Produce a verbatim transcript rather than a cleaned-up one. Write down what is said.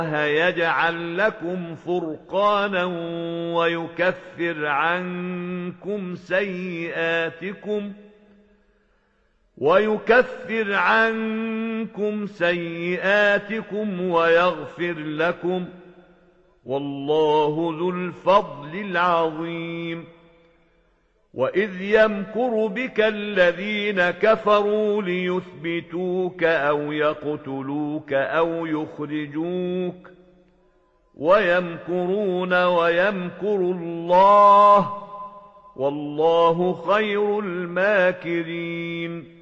يجعل لكم فرقانا ويكفر عنكم سيئاتكم ويكفر عنكم سيئاتكم ويغفر لكم، والله ذو الفضل العظيم. وإذ يمكر بك الذين كفروا ليثبتوك أو يقتلوك أو يخرجوك ويمكرون ويمكر الله، والله خير الماكرين.